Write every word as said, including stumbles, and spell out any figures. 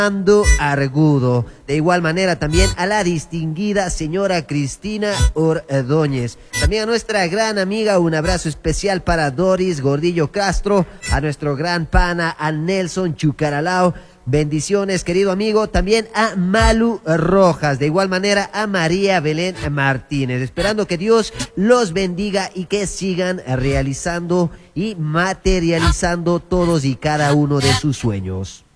Fernando Argudo. De igual manera también a la distinguida señora Cristina Ordóñez. También a nuestra gran amiga, un abrazo especial para Doris Gordillo Castro, a nuestro gran pana, a Nelson Chucaralao. Bendiciones, querido amigo. También a Malu Rojas. De igual manera a María Belén Martínez. Esperando que Dios los bendiga y que sigan realizando y materializando todos y cada uno de sus sueños.